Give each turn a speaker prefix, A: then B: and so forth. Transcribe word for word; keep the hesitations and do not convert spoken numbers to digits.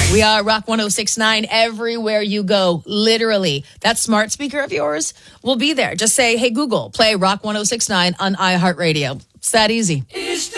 A: We are Rock one oh six point nine everywhere you go. Literally. That smart speaker of yours will be there. Just say, hey, Google, play Rock one oh six point nine on iHeartRadio. It's that easy.